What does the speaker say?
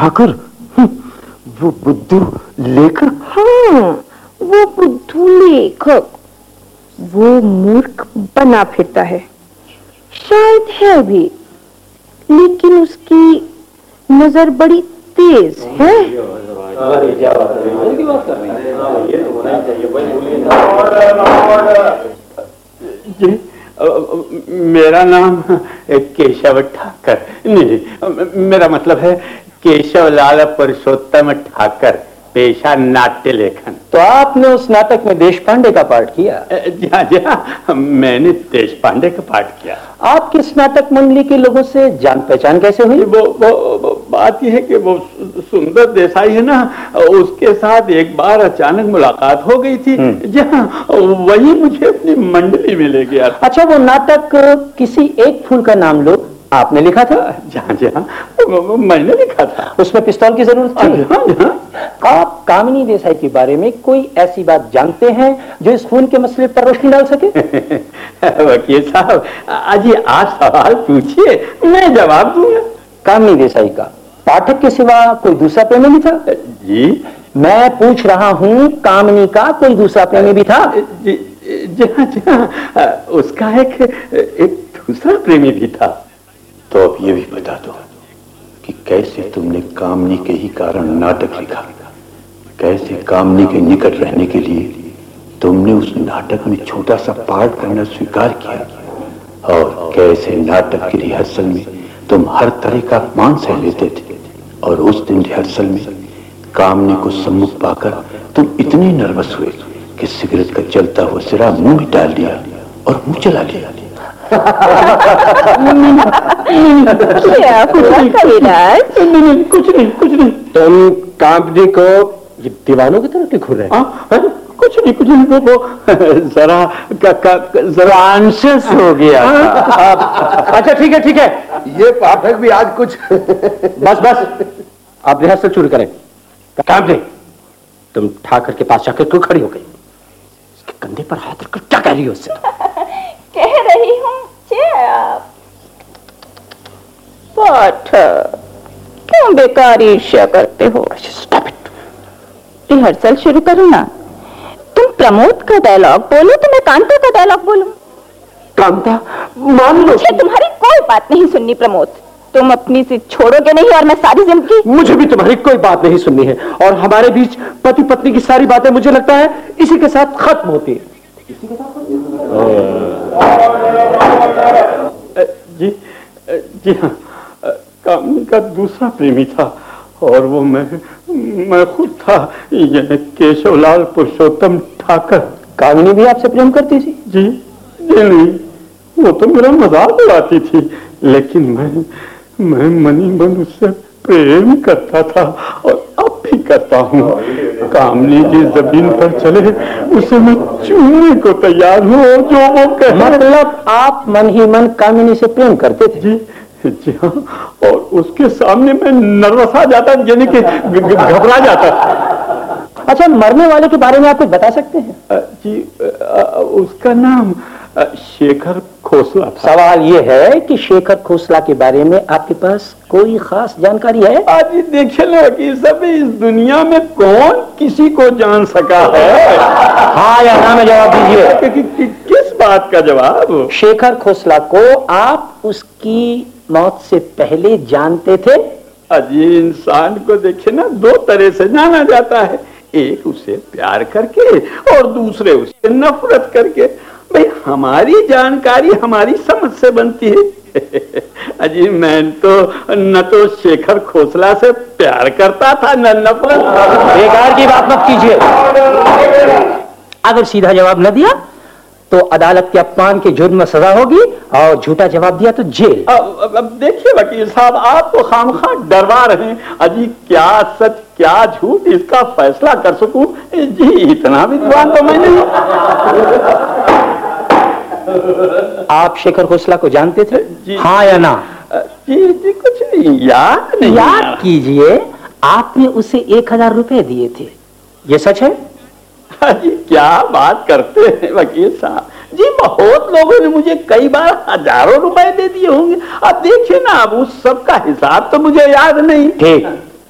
ठाकुर, वो बुद्धू लेखक? हाँ, वो बुद्धू लेखक। वो मूर्ख बना फिरता है, शायद है भी, लेकिन उसकी नजर बड़ी तेज है। जी, मेरा नाम केशव ठाकर नहीं, मेरा मतलब है केशव लाल पुरुषोत्तम ठाकर, पेशा नाट्य लेखन। तो आपने उस नाटक में देशपांडे का पाठ किया? जी हाँ, मैंने देशपांडे का पाठ किया। आपकी इस नाटक मंडली के लोगों से जान पहचान कैसे हुई? वो बात यह है कि वो सुंदर देसाई है ना, उसके साथ एक बार अचानक मुलाकात हो गई थी। जहाँ वही मुझे अपनी मंडली में ले गया। अच्छा, वो नाटक किसी एक फूल का नाम लो आपने लिखा था? जहाँ जहाँ मैंने लिखा था। उसमें पिस्तौल की जरूरत थी? आप कामिनी देसाई के बारे में कोई ऐसी बात जानते हैं जो इस खून के मसले पर रोशनी डाल सके? वकील साहब, अजी आप सवाल पूछिए, मैं जवाब दूंगा। कामिनी देसाई का पाठक के सिवा कोई दूसरा प्रेमी भी था? जी, मैं पूछ रहा हूँ, कामिनी का कोई दूसरा प्रेमी भी था? जी, जहाँ उसका एक दूसरा प्रेमी भी था। तो अब ये भी बता दो कि कैसे तुमने कामनी के ही कारण नाटक लिखा, कैसे कामनी के निकट रहने के लिए तुमने उस नाटक में छोटा सा पार्ट करना स्वीकार किया, और कैसे नाटक की रिहर्सल में तुम हर तरह का अपमान सह लेते थे, और उस दिन रिहर्सल में कामनी को सम्मुख पाकर तुम इतने नर्वस हुए कि सिगरेट का जलता हुआ सिरा मुंह में डाल लिया और मुंह चला लिया। क्या हुआ कविराज? कुछ नहीं। तुम कामनी को ये दीवानों की तरफ घूर रहे? कुछ नहीं, वो जरा अंशस हो गया। अच्छा ठीक है, ये पाठक भी आज कुछ बस आप रिहर्सल शुरू करें। कामनी, तुम ठाकर के पास जाकर क्यों खड़ी हो गई? इसके कंधे पर हाथ रखकर क्या कह रही हो उससे? कह रही हूँ पाठक, क्यों बेकार ईर्ष्या करते हो? रिहर्सल शुरू करो ना। तुम प्रमोद का डायलॉग बोलो तो मैं कांता का डायलॉग बोलूं। कांता, मान लो मुझे तुम्हारी कोई बात नहीं सुननी प्रमोद। तुम अपनी से छोड़ोगे नहीं और मैं सारी जिंदगी। मुझे भी तुम्हारी कोई बात नहीं सुननी है, और हमारे बीच पति पत्नी की सारी बातें मुझे लगता है इसी के साथ खत्म होती है। जी हाँ, कामनी का दूसरा प्रेमी था, और वो मैं खुद था, यह केशवलाल पुरुषोत्तम ठाकर। कामिनी भी आपसे प्रेम करती थी? जी नहीं, वो तो मेरा मजाक उड़ाती थी, लेकिन मैं मनी मन उससे प्रेम करता था, और अब भी करता हूँ। कामनी की जमीन पर चले उसे मैं चूमने को तैयार हूँ, जो वो कहे। मतलब आप मन ही मन कामिनी से प्रेम करते थे? जी हाँ, और उसके सामने मैं नर्वस आ जाता, यानी कि घबरा जाता। अच्छा, मरने वाले के बारे में आप कुछ बता सकते हैं? जी, उसका नाम शेखर खोसला था। सवाल ये है कि शेखर खोसला के बारे में आपके पास कोई खास जानकारी है? आज देखिए लो कि सब इस दुनिया में कौन किसी को जान सका है? हाँ या ना में जवाब दीजिए। किस बात का जवाब? शेखर खोसला को आप उसकी मौत से पहले जानते थे? अजी, इंसान को देखिए ना, दो तरह से जाना जाता है, एक उसे प्यार करके और दूसरे उसे नफरत करके। भाई, हमारी जानकारी हमारी समझ से बनती है। अजी, मैं तो न तो शेखर खोसला से प्यार करता था न नफरत। बेकार की बात मत कीजिए। अगर सीधा जवाब न दिया तो अदालत के अपमान के जुर्म में सजा होगी, और झूठा जवाब दिया तो जेल। अब देखिए वकील साहब, आप तो खामखा डरवा रहे हैं। अजी, क्या सच क्या झूठ इसका फैसला कर सकूं? जी, इतना विद्वान तो मैं नहीं। आप शेखर खोसला को जानते थे? जी, हाँ या ना? जी कुछ नहीं, याद नहीं। याद कीजिए, आपने उसे 1000 रुपए दिए थे, ये सच है? जी, क्या बात करते हैं वकील साहब जी, बहुत लोगों ने मुझे कई बार हजारों रुपए दे दिए होंगे। अब देखिए ना, अब उस सब का हिसाब तो मुझे याद नहीं। ठीक,